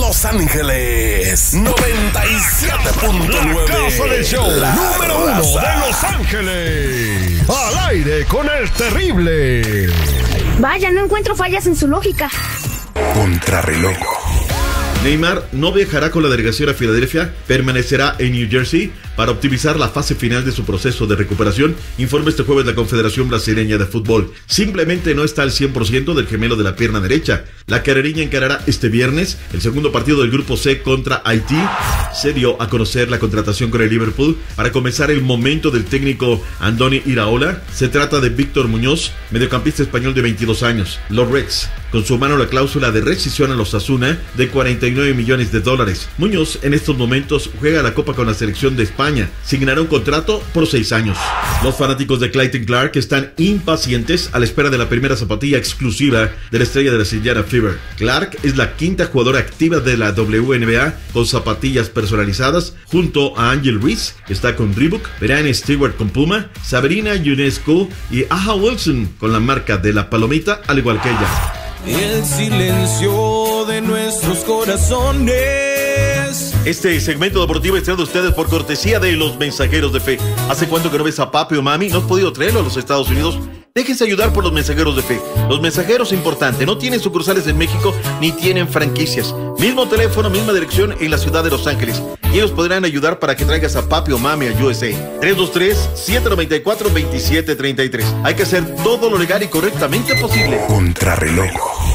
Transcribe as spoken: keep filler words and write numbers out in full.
Los Ángeles, noventa y siete punto nueve. La casa del show, la número uno raza. de Los Ángeles. Al aire con el terrible. Vaya, no encuentro fallas en su lógica. Contrarreloj. Neymar no viajará con la delegación a Filadelfia, permanecerá en New Jersey para optimizar la fase final de su proceso de recuperación, informa este jueves la Confederación Brasileña de Fútbol. Simplemente no está al cien por ciento del gemelo de la pierna derecha. La carrereña encarará este viernes el segundo partido del Grupo C contra Haití. Se dio a conocer la contratación con el Liverpool para comenzar el momento del técnico Andoni Iraola. Se trata de Víctor Muñoz, mediocampista español de veintidós años. Los Reds con su mano la cláusula de rescisión a los Osasuna de cuarenta y nueve millones de dólares. Muñoz en estos momentos juega la Copa con la selección de España. Signará un contrato por seis años. Los fanáticos de Clayton Clark están impacientes a la espera de la primera zapatilla exclusiva de la estrella brasileña Fever. Clark es la quinta jugadora activa de la W N B A con zapatillas personalizadas, junto a Angel Reese, que está con Reebok, Verena Stewart con Puma, Sabrina Ionescu y Aja Wilson con la marca de la palomita, al igual que ella. El silencio de nuestros corazones. Este segmento deportivo es traído a ustedes por cortesía de los Mensajeros de Fe. ¿Hace cuánto que no ves a papi o mami? ¿No has podido traerlo a los Estados Unidos? Déjense ayudar por los Mensajeros de Fe. Los Mensajeros, importante, no tienen sucursales en México ni tienen franquicias. Mismo teléfono, misma dirección en la ciudad de Los Ángeles. Y ellos podrán ayudar para que traigas a papi o mami a U S A. tres dos tres, siete nueve cuatro, dos siete tres tres. Hay que hacer todo lo legal y correctamente posible. Contrarreloj.